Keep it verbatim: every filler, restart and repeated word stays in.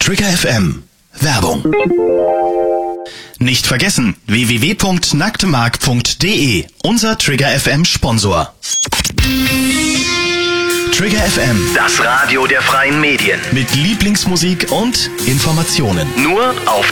Trigger F M. Werbung. Nicht vergessen, w w w punkt nacktmark punkt d e, unser Trigger F M Sponsor. Trigger F M, das Radio der freien Medien. mit Lieblingsmusik und Informationen. Nur auf